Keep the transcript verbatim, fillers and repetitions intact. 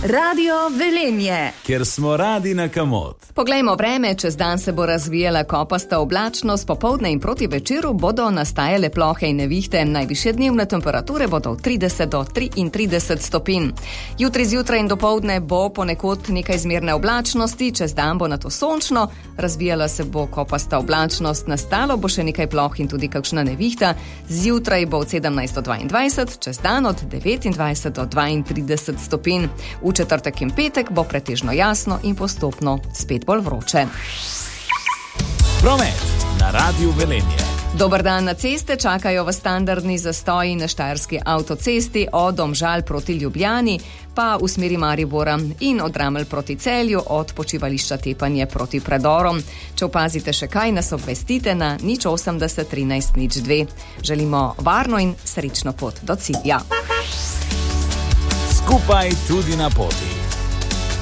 Radio Velenje, kjer smo radi na komod. Poglejmo vreme, čez dan se bo razvijala kopasta oblačnost, popoldne in proti večeru bodo nastajale plohe in nevihte, najvišje dnevne temperature bodo od trideset do triintrideset stopinj. Jutri zjutraj in dopoldne bo ponekod nekaj zmerne oblačnosti, čez dan bo nato sončno, razvijala se bo kopasta oblačnost, nastalo bo še nekaj ploh in tudi kakšna nevihta, zjutraj bo od sedemnajst do dvaindvajset, čez dan od devetindvajset do dvaintrideset stopinj. V četrtek in petek bo pretežno jasno in postopno spet bolj vroče. Promet na Radiu Velenje. Dober dan, na ceste čakajo v standardni zastoji na Štajerski avtocesti od Domžal proti Ljubljani, pa v smeri Maribora in od Ramelj proti Celju, od počivališča Tepanje proti predorom. Če opazite še kaj, nas obvestite na nič osemdeset trinajst nič dve. Želimo varno in srečno pot do cilja. Skupaj tudi na poti.